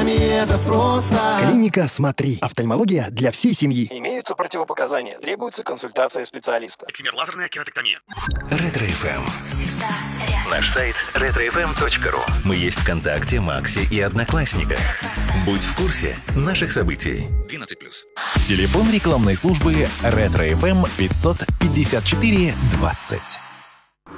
глазами это просто. Клиника «Смотри». Офтальмология для всей семьи. Имеются противопоказания. Требуется консультация специалиста. Эксимер лазерная кератоктомия. Ретро-ФМ. Наш сайт retrofm.ru. Мы есть ВКонтакте, Максе и Одноклассниках. Будь в курсе наших событий. 12+. Телефон рекламной службы Ретро-ФМ 554 20.